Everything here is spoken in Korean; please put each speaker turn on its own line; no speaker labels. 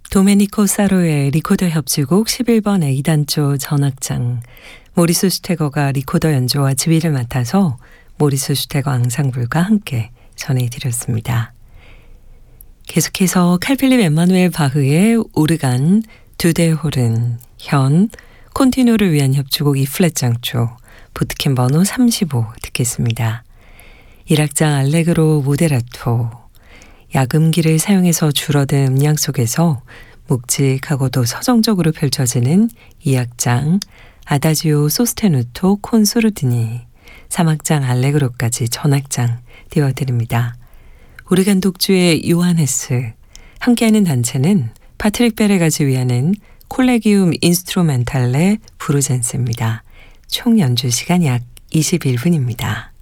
도메니코 사로의 리코더 협주곡 11번 A단조 전악장, 모리스 슈테거가 리코더 연주와 지휘를 맡아서 모리스 슈테거 앙상블과 함께 전해드렸습니다. 계속해서 칼 필립 엠마누엘 바흐의 오르간, 두데호른, 현, 콘티뉴를 위한 협주곡 E 플랫 장조, 보트캠 번호 35 듣겠습니다. 1악장 알레그로 모데라토, 야금기를 사용해서 줄어든 음량 속에서 묵직하고도 서정적으로 펼쳐지는 2악장 아다지오 소스테누토 콘소르드니, 3악장 알레그로까지 전악장 띄워드립니다. 오르간 독주의 요하네스, 함께하는 단체는 파트릭 베레가 지휘하는 콜레기움 인스트루멘탈레 브루젠스입니다. 총 연주 시간 약 21분입니다.